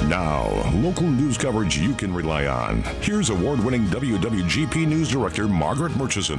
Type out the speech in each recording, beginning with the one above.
Now, local news coverage you can rely on. Here's award-winning WWGP News Director Margaret Murchison.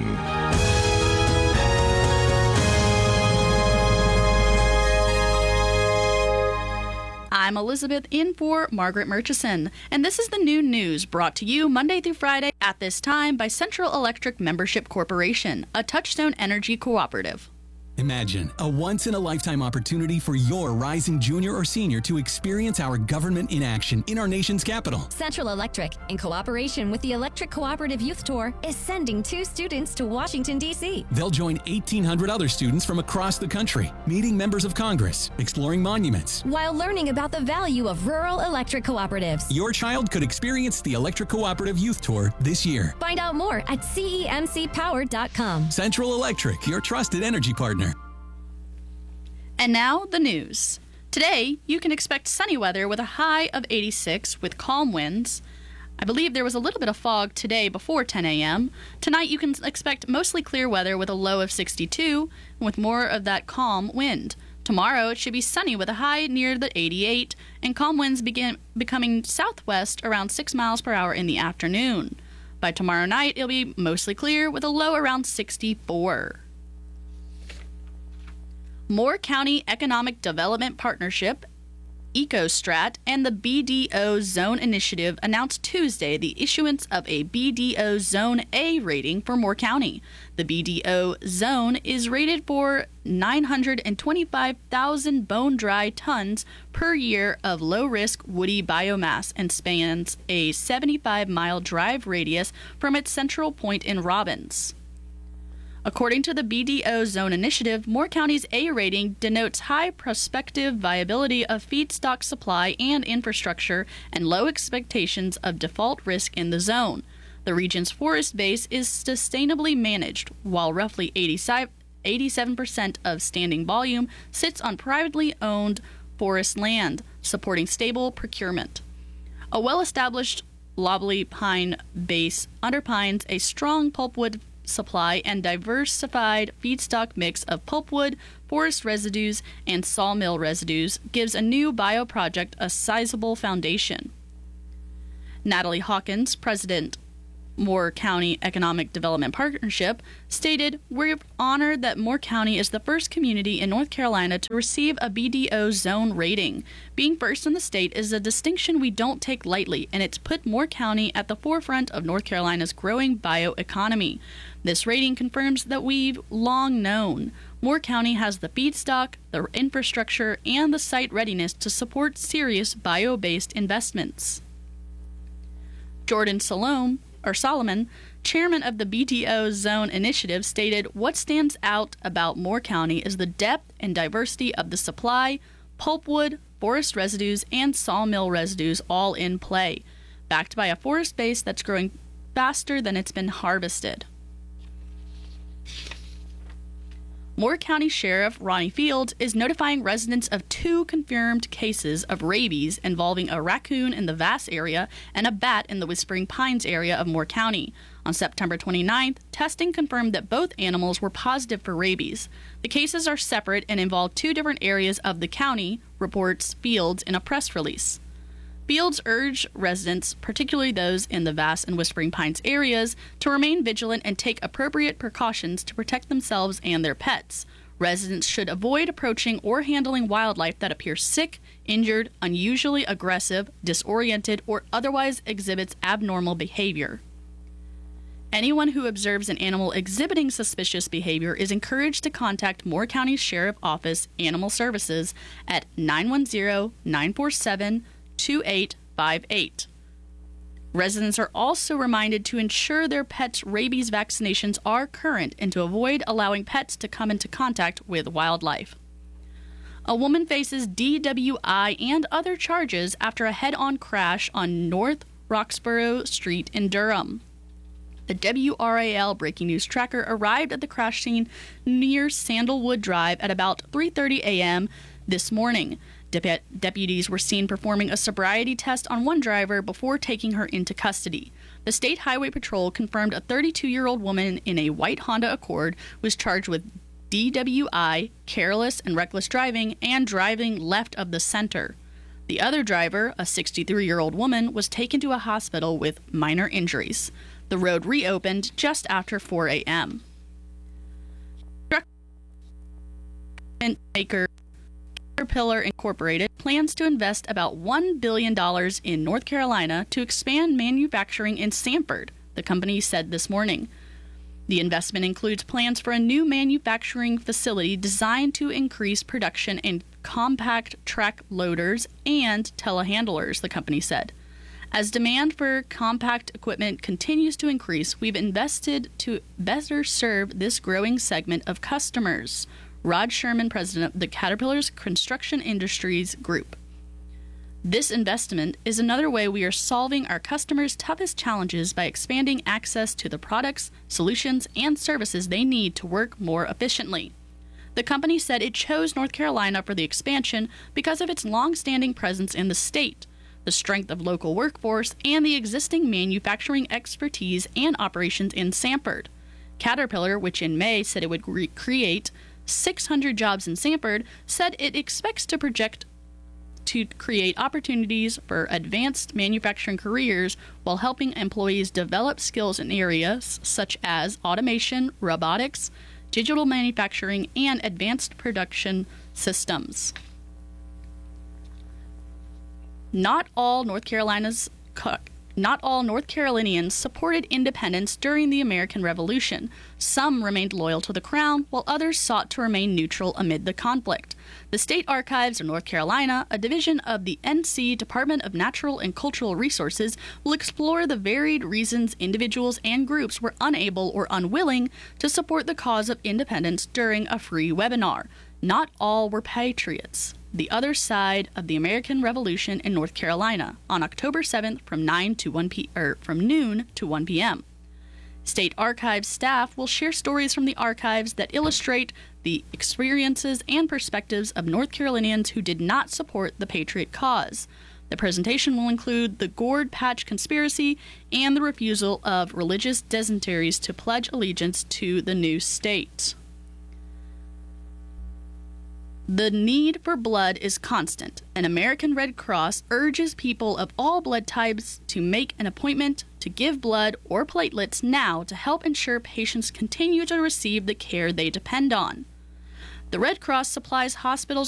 I'm Elizabeth in for Margaret Murchison, and this is the noon news brought to you Monday through Friday at this time by Central Electric Membership Corporation, a Touchstone Energy cooperative. Imagine a once-in-a-lifetime opportunity for your rising junior or senior to experience our government in action in our nation's capital. Central Electric, in cooperation with the Electric Cooperative Youth Tour, is sending 2 students to Washington, D.C. They'll join 1,800 other students from across the country, meeting members of Congress, exploring monuments, while learning about the value of rural electric cooperatives. Your child could experience the Electric Cooperative Youth Tour this year. Find out more at cemcpower.com. Central Electric, your trusted energy partner. And now, the news. Today, you can expect sunny weather with a high of 86 with calm winds. I believe there was a little bit of fog today before 10 a.m. Tonight, you can expect mostly clear weather with a low of 62 with more of that calm wind. Tomorrow, it should be sunny with a high near the 88 and calm winds begin becoming southwest around 6 miles per hour in the afternoon. By tomorrow night, it'll be mostly clear with a low around 64. Moore County Economic Development Partnership, EcoStrat, and the BDO Zone Initiative announced Tuesday the issuance of a BDO Zone A rating for Moore County. The BDO Zone is rated for 925,000 bone-dry tons per year of low-risk woody biomass and spans a 75-mile drive radius from its central point in Robbins. According to the BDO Zone Initiative, Moore County's A rating denotes high prospective viability of feedstock supply and infrastructure and low expectations of default risk in the zone. The region's forest base is sustainably managed, while roughly 87% of standing volume sits on privately owned forest land, supporting stable procurement. A well-established lobley pine base underpins a strong pulpwood supply and diversified feedstock mix of pulpwood, forest residues, and sawmill residues gives a new bioproject a sizable foundation. Natalie Hawkins, President, Moore County Economic Development Partnership, stated, "We're honored that Moore County is the first community in North Carolina to receive a BDO zone rating. Being first in the state is a distinction we don't take lightly, and it's put Moore County at the forefront of North Carolina's growing bioeconomy. This rating confirms that we've long known Moore County has the feedstock, the infrastructure, and the site readiness to support serious bio-based investments." Jordan Solomon, chairman of the BDO Zone Initiative, stated, "What stands out about Moore County is the depth and diversity of the supply, pulpwood, forest residues, and sawmill residues all in play, backed by a forest base that's growing faster than it's been harvested." Moore County Sheriff Ronnie Fields is notifying residents of 2 confirmed cases of rabies involving a raccoon in the Vass area and a bat in the Whispering Pines area of Moore County. On September 29th, testing confirmed that both animals were positive for rabies. The cases are separate and involve 2 different areas of the county, reports Fields in a press release. Fields urged residents, particularly those in the Vass and Whispering Pines areas, to remain vigilant and take appropriate precautions to protect themselves and their pets. Residents should avoid approaching or handling wildlife that appears sick, injured, unusually aggressive, disoriented, or otherwise exhibits abnormal behavior. Anyone who observes an animal exhibiting suspicious behavior is encouraged to contact Moore County Sheriff Office Animal Services at 910-947-2858. Residents are also reminded to ensure their pets' rabies vaccinations are current and to avoid allowing pets to come into contact with wildlife. A woman faces DWI and other charges after a head-on crash on North Roxborough Street in Durham. The WRAL Breaking News Tracker arrived at the crash scene near Sandalwood Drive at about 3:30 a.m. this morning. Deputies were seen performing a sobriety test on one driver before taking her into custody. The State Highway Patrol confirmed a 32-year-old woman in a white Honda Accord was charged with DWI, careless and reckless driving, and driving left of the center. The other driver, a 63-year-old woman, was taken to a hospital with minor injuries. The road reopened just after 4 a.m. Truck maker Caterpillar Incorporated plans to invest about $1 billion in North Carolina to expand manufacturing in Sanford, the company said this morning. The investment includes plans for a new manufacturing facility designed to increase production in compact track loaders and telehandlers, the company said. As demand for compact equipment continues to increase, we've invested to better serve this growing segment of customers. Rod Sherman, president of the Caterpillar's Construction Industries Group. This investment is another way we are solving our customers' toughest challenges by expanding access to the products, solutions, and services they need to work more efficiently. The company said it chose North Carolina for the expansion because of its long-standing presence in the state, the strength of local workforce, and the existing manufacturing expertise and operations in Sanford. Caterpillar, which in May said it would create 600 jobs in Sanford, said it expects to create opportunities for advanced manufacturing careers while helping employees develop skills in areas such as automation, robotics, digital manufacturing, and advanced production systems. Not all North Carolinians supported independence during the American Revolution. Some remained loyal to the Crown, while others sought to remain neutral amid the conflict. The State Archives of North Carolina, a division of the NC Department of Natural and Cultural Resources, will explore the varied reasons individuals and groups were unable or unwilling to support the cause of independence during a free webinar. Not all were patriots. The Other Side of the American Revolution in North Carolina on October 7th from noon to 1 p.m. State Archives staff will share stories from the archives that illustrate the experiences and perspectives of North Carolinians who did not support the Patriot cause. The presentation will include the Gourd Patch Conspiracy and the refusal of religious dignitaries to pledge allegiance to the new state. The need for blood is constant. An American Red Cross urges people of all blood types to make an appointment to give blood or platelets now to help ensure patients continue to receive the care they depend on. The Red Cross supplies hospitals